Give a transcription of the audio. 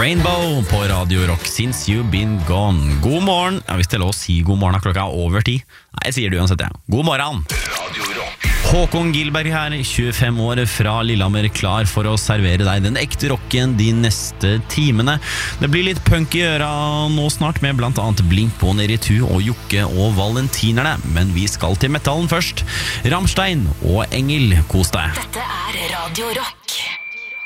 Rainbow på Radio Rock, Since You've Been Gone. God morgen. Ja, hvis det er lov å si god morgen, klokka er over 10. Nei, jeg sier det uansett, ja. God morgen. Radio Rock. Håkon Gilberg her, 25 år fra Lillehammer, klar for å servere deg den ekte rocken de neste timene. Det blir litt punk i øra nå snart, med blant annet Blink-182 og Jokke og Valentinerne. Men vi skal til metallen først. Rammstein og Engel, kos deg. Dette er Radio Rock.